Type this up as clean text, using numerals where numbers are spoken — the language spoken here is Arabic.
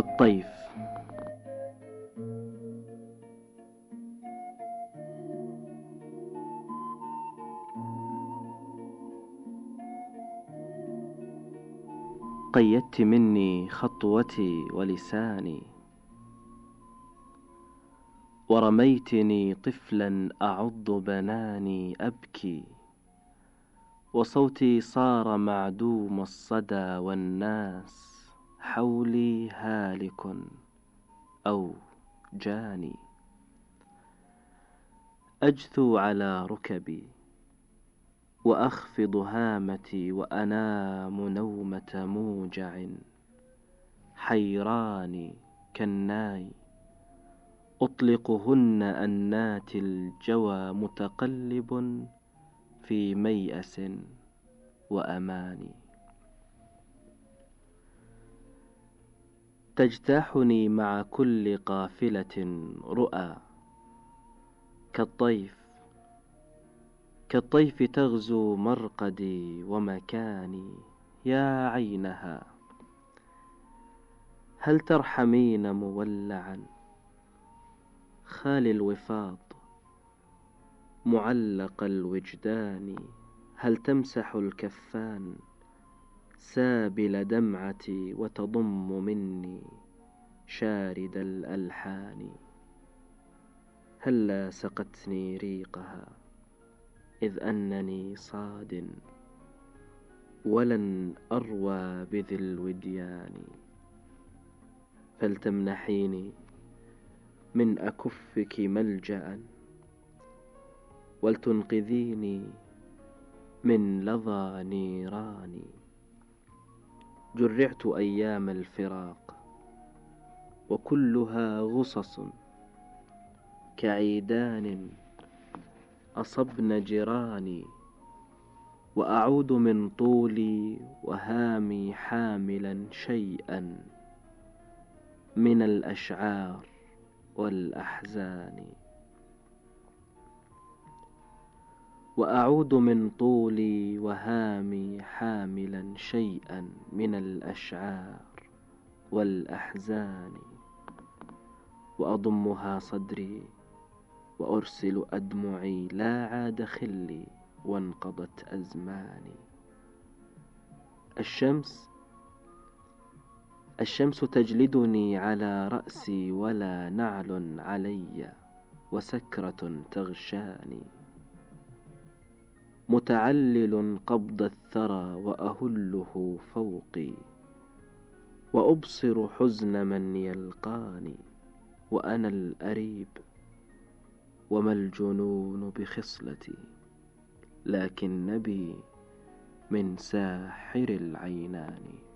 الطيف. قيدت مني خطوتي ولساني، ورميتني طفلا أعض بناني أبكي، وصوتي صار معدوم الصدى والناس حولي هالك أو جاني. أجثو على ركبي وأخفض هامتي وأنام نومة موجع، حيراني كالناي أطلقهن أنات الجوى متقلب في ميأس وأماني. تجتاحني مع كل قافلة رؤى، كالطيف تغزو مرقدي ومكاني. يا عينها هل ترحمين مولعا خالي الوفاض معلق الوجدان؟ هل تمسح الكفان سابل دمعتي وتضم مني شارد الألحان؟ هلا سقتني ريقها إذ أنني صاد ولن أروى بذي الوديان. فلتمنحيني من أكفك ملجأ ولتنقذيني من لظى نيران. جرعت أيام الفراق وكلها غصص كعيدان أصبن جيراني، وأعود من طولي وهامي حاملا شيئا من الأشعار والأحزان. وأعود من طولي وهامي حاملا شيئا من الأشعار والأحزان، وأضمها صدري وأرسل أدمعي لا عاد خلي وانقضت أزماني. الشمس تجلدني على رأسي ولا نعل علي وسكرة تغشاني. متعلل قبض الثرى وأهله فوقي وأبصر حزن من يلقاني. وأنا الأريب وما الجنون بخصلتي، لكن نبي من ساحر العينان.